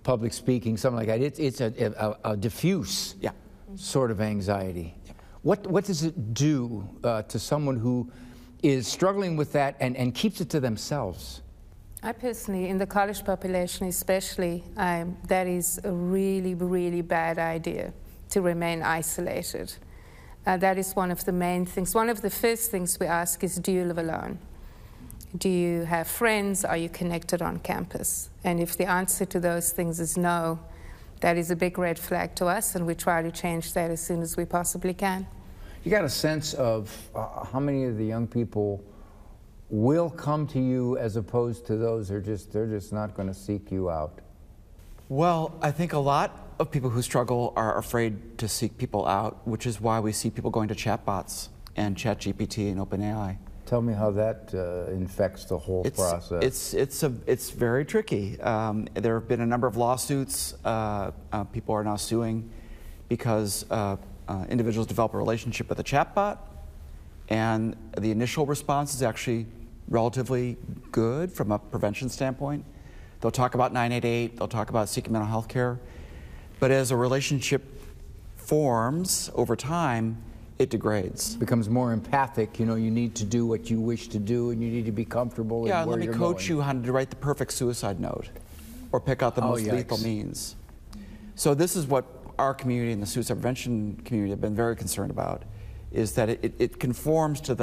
public speaking, something like that. It's a diffuse sort of anxiety. Yeah. What does it do to someone who is struggling with that and keeps it to themselves? I personally, in the college population especially, that is a really, really bad idea to remain isolated. That is one of the main things. One of the first things we ask is, do you live alone? Do you have friends? Are you connected on campus? And if the answer to those things is no, that is a big red flag to us, and we try to change that as soon as we possibly can. You got a sense of how many of the young people will come to you as opposed to those who they're just not going to seek you out? Well, I think a lot of people who struggle are afraid to seek people out, which is why we see people going to chatbots and ChatGPT and OpenAI. Tell me how that infects the whole process. It's very tricky. There have been a number of lawsuits. People are now suing because individuals develop a relationship with a chatbot, and the initial response is actually relatively good from a prevention standpoint. They'll talk about 988, they'll talk about seeking mental health care, but as a relationship forms over time, it degrades. It becomes more empathic. You know, you need to do what you wish to do, and you need to be comfortable in where you're going. Yeah, let me coach you how to write the perfect suicide note, or pick out the most lethal means. So this is what our community and the suicide prevention community have been very concerned about, is that it conforms to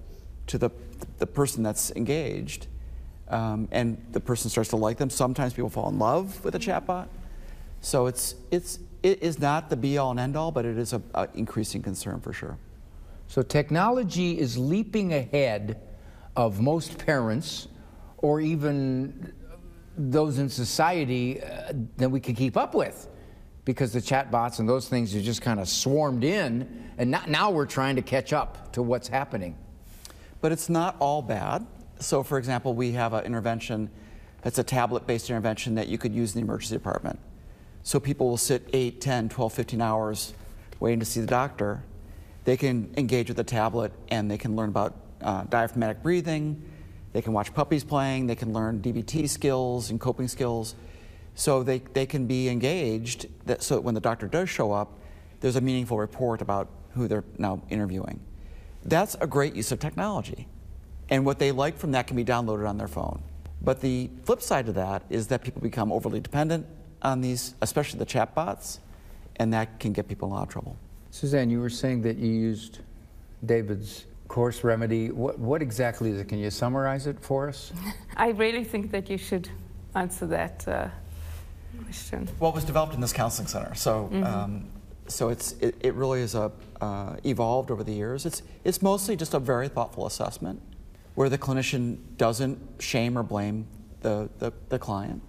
the person that's engaged, and the person starts to like them. Sometimes people fall in love with a chatbot. So it is not the be-all and end-all, but it is an increasing concern for sure. So technology is leaping ahead of most parents, or even those in society, that we can keep up with, because the chatbots and those things are just kind of swarmed in, and now we're trying to catch up to what's happening. But it's not all bad. So for example, we have an intervention that's a tablet-based intervention that you could use in the emergency department. So people will sit 8, 10, 12, 15 hours waiting to see the doctor. They can engage with the tablet and they can learn about diaphragmatic breathing. They can watch puppies playing. They can learn DBT skills and coping skills. So they can be engaged so that when the doctor does show up, there's a meaningful report about who they're now interviewing. That's a great use of technology. And what they like from that can be downloaded on their phone. But the flip side of that is that people become overly dependent on these, especially the chatbots, and that can get people in a lot of trouble. Suzanne, you were saying that you used David's course remedy. What exactly is it? Can you summarize it for us? I really think that you should answer that question. Well, it was developed in this counseling center, so so it really is evolved over the years. It's mostly just a very thoughtful assessment where the clinician doesn't shame or blame the client.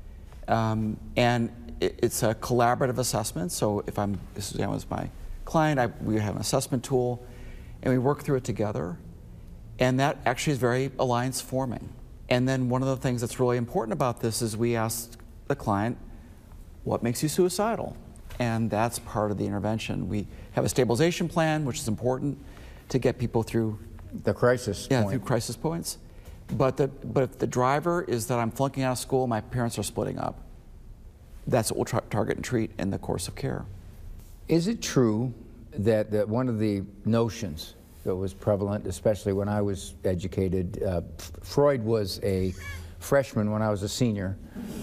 And it's a collaborative assessment. So if Suzanne was my client, we have an assessment tool, and we work through it together. And that actually is very alliance forming. And then one of the things that's really important about this is we ask the client, what makes you suicidal? And that's part of the intervention. We have a stabilization plan, which is important to get people through the crisis point. Through crisis points. But if the driver is that I'm flunking out of school, my parents are splitting up, that's what we'll target and treat in the course of care. Is it true that one of the notions that was prevalent, especially when I was educated, Freud was a freshman when I was a senior.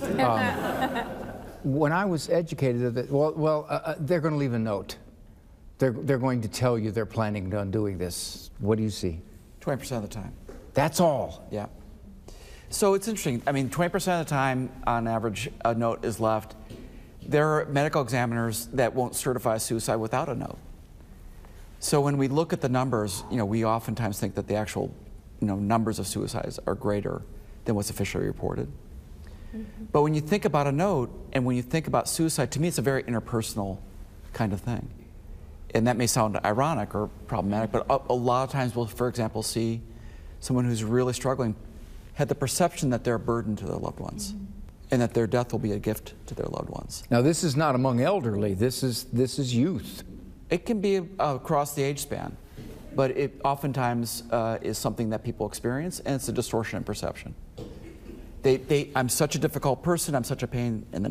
When I was educated, they're going to leave a note. They're going to tell you they're planning on doing this. What do you see? 20% of the time. That's all? Yeah. So it's interesting. I mean, 20% of the time, on average, a note is left. There are medical examiners that won't certify suicide without a note. So when we look at the numbers, we oftentimes think that the actual, numbers of suicides are greater than what's officially reported. But when you think about a note, and when you think about suicide, to me, it's a very interpersonal kind of thing. And that may sound ironic or problematic, but a lot of times we'll, for example, see someone who's really struggling had the perception that they're a burden to their loved ones, and that their death will be a gift to their loved ones. Now, this is not among elderly. This is youth. It can be across the age span, but it oftentimes is something that people experience, and it's a distortion in perception. I'm such a difficult person. I'm such a pain in the